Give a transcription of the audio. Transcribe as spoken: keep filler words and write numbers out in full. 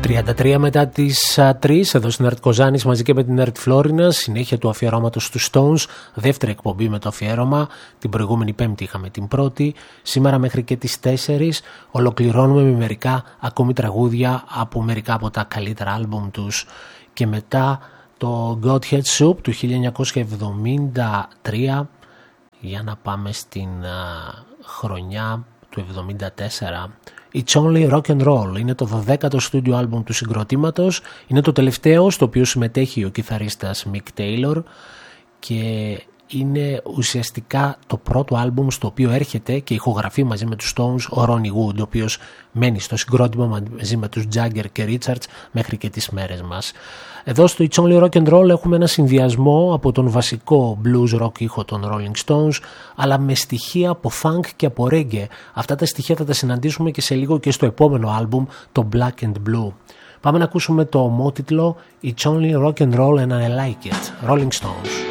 τριάντα τρία μετά τις τρεις εδώ στην Ερτ Κοζάνης μαζί και με την Ερτ Φλόρινα, συνέχεια του αφιερώματος στους Stones, δεύτερη εκπομπή με το αφιέρωμα. Την προηγούμενη Πέμπτη είχαμε την πρώτη, σήμερα μέχρι και τις τέσσερις ολοκληρώνουμε με μερικά ακόμη τραγούδια από μερικά από τα καλύτερα άλμπουμ τους και μετά το Godhead Soup του χίλια εννιακόσια εβδομήντα τρία, για να πάμε στην α, χρονιά του εβδομήντα τέσσερα. It's Only Rock and Roll είναι το δωδέκατο στούντιο άλμπουμ του συγκροτήματος, είναι το τελευταίο στο οποίο συμμετέχει ο κιθαρίστας Mick Taylor και είναι ουσιαστικά το πρώτο άλμπουμ στο οποίο έρχεται και ηχογραφεί μαζί με τους Stones ο Ronnie Wood, ο οποίος μένει στο συγκρότημα μαζί με τους Jagger και Richards μέχρι και τις μέρες μας. Εδώ στο It's Only Rock and Roll έχουμε ένα συνδυασμό από τον βασικό blues rock ήχο των Rolling Stones, αλλά με στοιχεία από funk και από reggae. Αυτά τα στοιχεία θα τα συναντήσουμε και σε λίγο και στο επόμενο άλμπουμ, το Black and Blue. Πάμε να ακούσουμε το ομότιτλο It's Only Rock and Roll and I Like It, Rolling Stones.